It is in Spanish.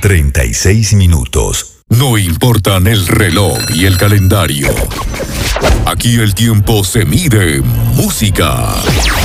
36 minutos. No importan el reloj y el calendario. Aquí el tiempo se mide en música.